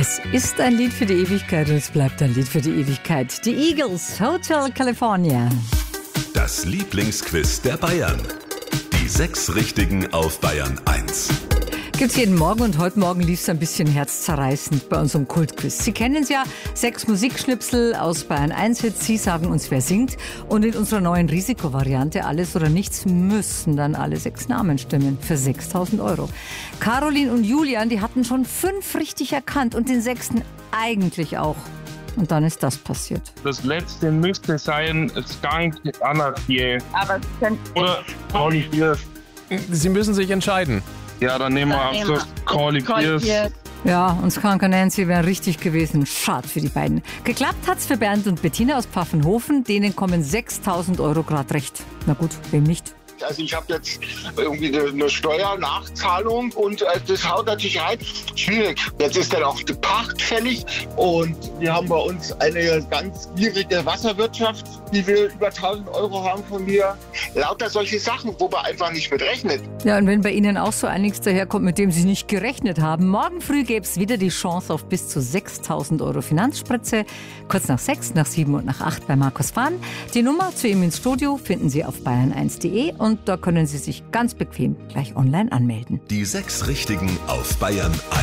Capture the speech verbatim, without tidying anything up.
Es ist ein Lied für die Ewigkeit und es bleibt ein Lied für die Ewigkeit. Die Eagles, Hotel California. Das Lieblingsquiz der Bayern. Die sechs Richtigen auf Bayern eins. Gibt's jeden Morgen und heute Morgen lief es ein bisschen herzzerreißend bei unserem Kultquiz. Sie kennen es ja, sechs Musikschnipsel aus Bayern eins Hits. Sie sagen uns, wer singt. Und in unserer neuen Risikovariante Alles oder Nichts müssen dann alle sechs Namen stimmen für sechstausend Euro. Caroline und Julian, die hatten schon fünf richtig erkannt und den sechsten eigentlich auch. Und dann ist das passiert. Das letzte müsste sein Skank Anarchie. Aber es könnte... Oder Carly Pierce. Sie müssen sich entscheiden. Ja, dann nehmen wir Dann nehmen Abschluss Carly Carly Pierce. Pierce. Ja, und Skanka Nancy wären richtig gewesen. Schade für die beiden. Geklappt hat's für Bernd und Bettina aus Pfaffenhofen. Denen kommen sechstausend Euro grad recht. Na gut, wem nicht? Also ich habe jetzt irgendwie eine Steuernachzahlung und äh, das haut natürlich rein. Schwierig. Jetzt ist dann auch die Pacht fällig und wir haben bei uns eine ganz schwierige Wasserwirtschaft, die wir über tausend Euro haben von mir. Lauter solche Sachen, wo man einfach nicht mit rechnet. Ja, und wenn bei Ihnen auch so einiges daherkommt, mit dem Sie nicht gerechnet haben, morgen früh gäbe es wieder die Chance auf bis zu sechstausend Euro Finanzspritze. Kurz nach sechs, nach sieben und nach acht bei Markus Fahn. Die Nummer zu ihm ins Studio finden Sie auf bayern eins punkt de und da können Sie sich ganz bequem gleich online anmelden. Die sechs Richtigen auf Bayern eins.